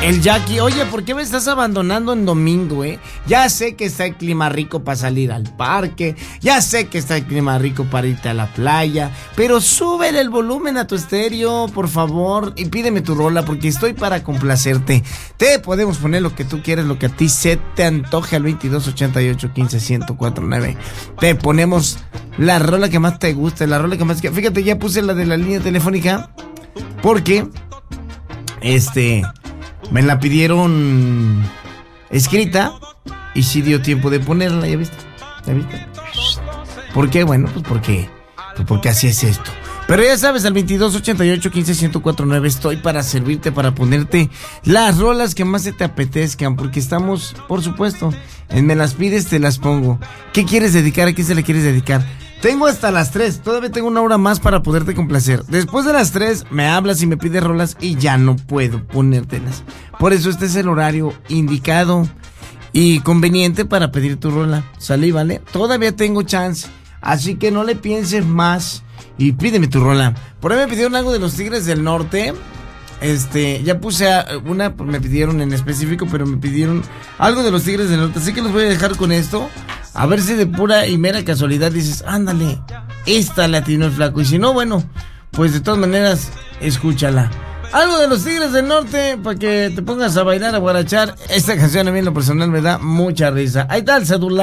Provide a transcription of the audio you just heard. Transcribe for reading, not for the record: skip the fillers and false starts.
El Jackie, oye, ¿por qué me estás abandonando en domingo, Ya sé que está el clima rico para salir al parque, ya sé que está el clima rico para irte a la playa, pero súbele el volumen a tu estéreo, por favor, y pídeme tu rola, porque estoy para complacerte. Te podemos poner lo que tú quieres, lo que a ti se te antoje al 2288-15-1049. Te ponemos la rola que más te guste, la rola que más... Fíjate, ya puse la de la línea telefónica, porque, me la pidieron escrita y sí dio tiempo de ponerla, ¿ya viste? ¿Ya viste? ¿Por qué? Bueno, pues porque así es esto. Pero ya sabes, al 2288-15-1049 estoy para servirte, para ponerte las rolas que más se te apetezcan, porque estamos, por supuesto, en Me las pides, te las pongo. ¿Qué quieres dedicar? ¿A quién se le quieres dedicar? Tengo hasta las 3, todavía tengo una hora más para poderte complacer. Después de las 3 me hablas y me pides rolas y ya no puedo ponértelas. Por eso este es el horario indicado y conveniente para pedir tu rola. Salí, ¿vale? Todavía tengo chance, así que no le pienses más y pídeme tu rola. Por ahí me pidieron algo de los Tigres del Norte. Ya puse una, me pidieron en específico, pero me pidieron algo de los Tigres del Norte, así que los voy a dejar con esto. A ver si de pura y mera casualidad dices, ándale, esta la atinó el flaco. Y si no, bueno, pues de todas maneras, escúchala. Algo de los Tigres del Norte para que te pongas a bailar, a guarachar. Esta canción a mí en lo personal me da mucha risa. Ahí está el celular.